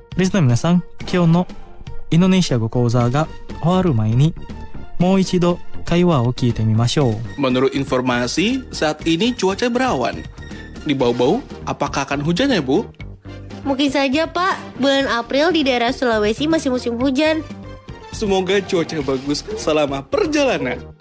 リスナーの皆さん、今日のインドネシア語講座が終わる前にもう一度会話を聞いてみましょう。 Menurut informasi, saat ini cuaca berawan. Di Bau-Bau, apakah akan hujan ya, Bu? Mungkin saja, Pak. Bulan April di daerah Sulawesi masih musim hujan. Semoga cuaca bagus selama perjalanan.